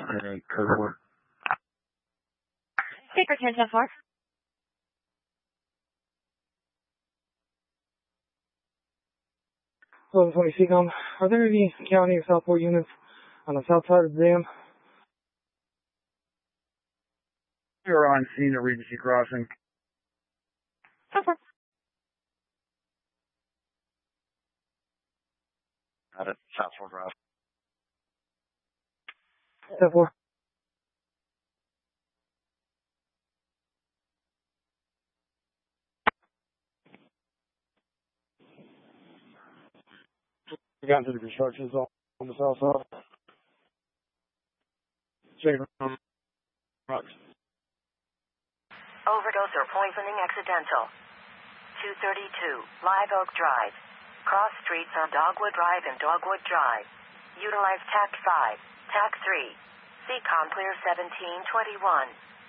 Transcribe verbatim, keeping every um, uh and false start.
Hey, code four. Speaker ten ten four. eleven twenty C COM. Are there any county or Southport units on the south side of the dam? You're on scene at Regency Crossing. Okay. Got it. Southport Drive. ten four. We got into the construction zone on the south side. Shaver. Rocks. Overdose or poisoning accidental. two thirty-two, Live Oak Drive. Cross streets on Dogwood Drive and Dogwood Drive. Utilize T A C five, T A C three. C COM clear seventeen twenty-one.